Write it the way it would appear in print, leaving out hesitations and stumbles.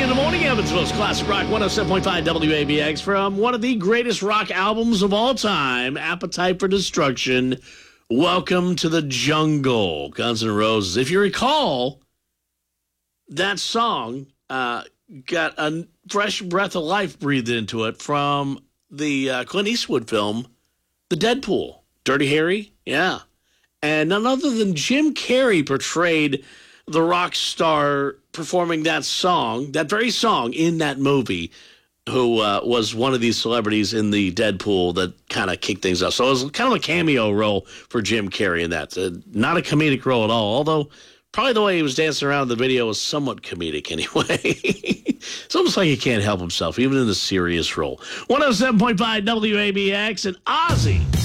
in the morning, Evansville's Classic Rock 107.5 WABX from one of the greatest rock albums of all time, Appetite for Destruction. Welcome to the Jungle, Guns N' Roses. If you recall, that song got a fresh breath of life breathed into it from the Clint Eastwood film, The Deadpool. Dirty Harry? Yeah. And none other than Jim Carrey portrayed the rock star performing that song, that very song in that movie, who was one of these celebrities in the Deadpool that kind of kicked things off. So it was kind of a cameo role for Jim Carrey in that. Not a comedic role at all, although probably the way he was dancing around in the video was somewhat comedic anyway. It's almost like he can't help himself, even in the serious role. 107.5 WABX and Ozzy.